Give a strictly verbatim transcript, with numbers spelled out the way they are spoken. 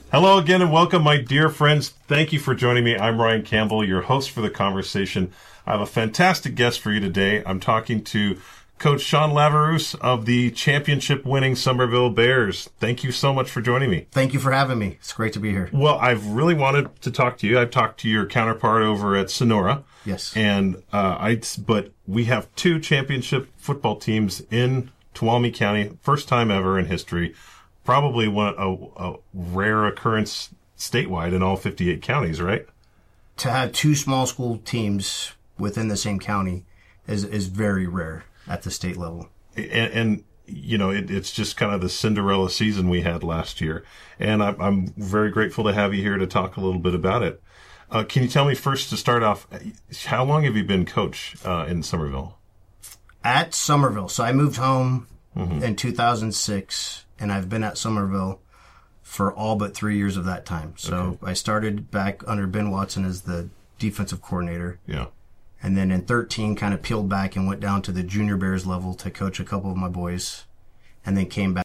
Hello again and welcome, my dear friends. Thank you for joining me. I'm Ryan Campbell, your host for the conversation. I have a fantastic guest for you today. I'm talking to Coach Sean Laverouse of the championship-winning Somerville Bears. Thank you so much for joining me. Thank you for having me. It's great to be here. Well, I've really wanted to talk to you. I've talked to your counterpart over at Sonora. Yes. And uh, I, but we have two championship football teams in Tuolumne County, first time ever in history. Probably one a, a rare occurrence statewide in all fifty-eight counties, right? To have two small school teams within the same county is is very rare at the state level. And, and you know, it, it's just kind of the Cinderella season we had last year. And I'm, I'm very grateful to have you here to talk a little bit about it. Uh, can you tell me first, to start off, how long have you been coach uh, in Somerville? At Somerville. So I moved home mm-hmm. in two thousand six. And I've been at Somerville for all but three years of that time. So okay. I started back under Ben Watson as the defensive coordinator. Yeah. And then in thirteen, kind of peeled back and went down to the junior Bears level to coach a couple of my boys. And then came back